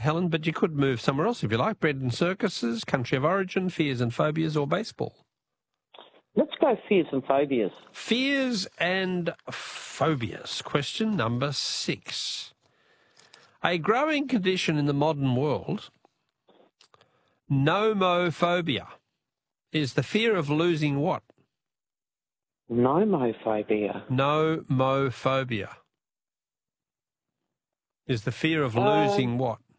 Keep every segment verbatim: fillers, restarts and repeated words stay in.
Helen, but you could move somewhere else if you like. Bread and circuses, country of origin, fears and phobias, or baseball. Let's go fears and phobias. Fears and phobias. Question number six. A growing condition in the modern world, nomophobia, is the fear of losing what? Nomophobia. Nomophobia is the fear of losing um, what?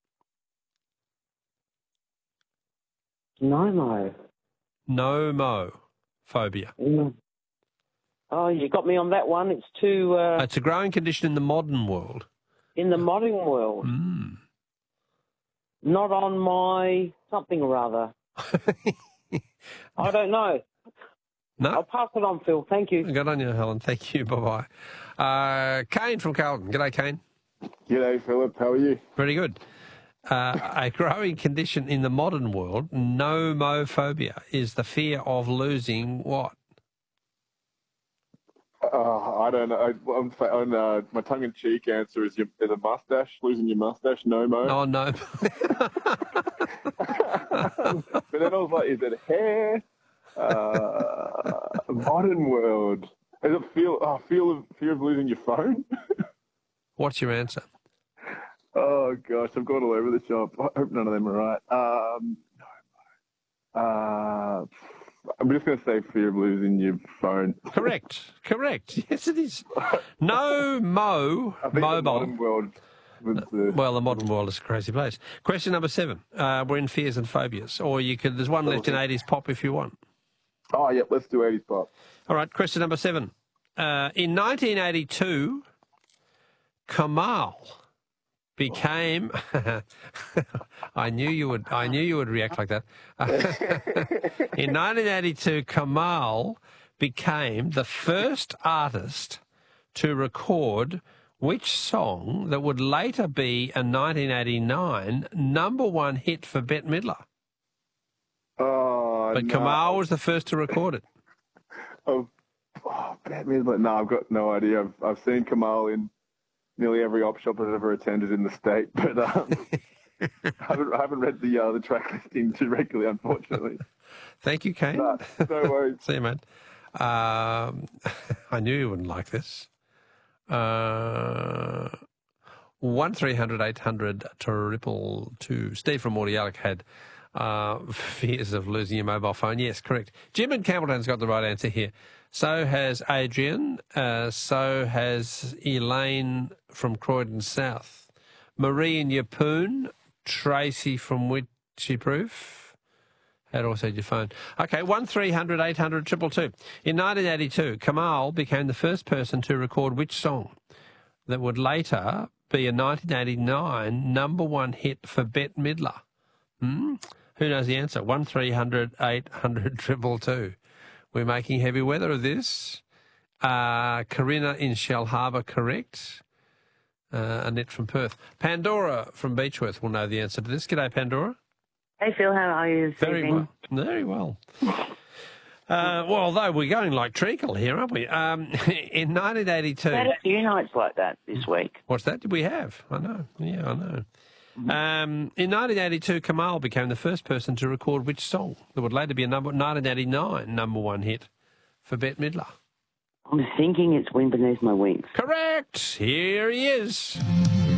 Nomo. Nomophobia. Mm. Oh, you got me on that one. It's too... Uh, it's a growing condition in the modern world. In the modern world? Mm. Not on my something or other. I don't know. No? I'll pass it on, Phil. Thank you. Good on you, Helen. Thank you. Bye-bye. Uh, Kane from Carlton. G'day, Kane. G'day, Philip. How are you? Very good. Uh, a growing condition in the modern world, nomophobia, is the fear of losing what? Uh, I don't know. I, I'm, I'm, uh, my tongue-in-cheek answer is, your, is a mustache. Losing your mustache, no mo. Oh, no. But then I was like, is it hair? Uh, modern world. Is it feel? Oh, feel of fear of losing your phone? What's your answer? Oh gosh, I've gone all over the shop. I hope none of them are right. Um, uh, I'm just going to say fear of losing your phone. Correct. Correct. Yes, it is. No mo I think mobile. The modern world. The... Well, the modern world is a crazy place. Question number seven. Uh, we're in fears and phobias, or you could. There's one left in eighties pop if you want. Oh, yeah, let's do eighties pop. All right, question number seven. Uh, in nineteen eighty-two, Kamal became. I knew you would. I knew you would react like that. In nineteen eighty-two, Kamal became the first artist to record which song that would later be a nineteen eighty-nine number one hit for Bette Midler. Oh, but no. Kamal was the first to record it. Oh, oh Bette Midler. No, I've got no idea. I've, I've seen Kamal in nearly every op shop I've ever attended in the state, but um, I, haven't, I haven't read the uh, the track listing too regularly, unfortunately. Thank you, Kane. No, no worries. See you, mate. Um, I knew you wouldn't like this. Uh, one three hundred eight hundred triple two. Steve from Mordialloc had uh, fears of losing your mobile phone. Yes, correct. Jim and Campbelltown's got the right answer here. So has Adrian. Uh, so has Elaine from Croydon South. Marie in Yeppoon. Tracy from Witchy Proof. Had also your phone. Okay, one three hundred eight hundred triple two. In nineteen eighty-two, Kamal became the first person to record which song that would later be a nineteen eighty-nine number one hit for Bette Midler? Hmm? Who knows the answer? one three hundred eight hundred triple two. We're making heavy weather of this. Uh, Corinna in Shell Harbour, correct. Uh, Annette from Perth. Pandora from Beechworth will know the answer to this. G'day, Pandora. Hey, Phil, how are you this Very evening? well. Very well. Uh, well, although we're going like treacle here, aren't we? Um, in nineteen eighty-two... We had a few nights like that this week. What's that? Did we have? I know. Yeah, I know. Um, in nineteen eighty-two, Kamal became the first person to record which song that would later be a number, nineteen eighty-nine number one hit for Bette Midler? I'm thinking it's Wind Beneath My Wings. Correct. Here he is.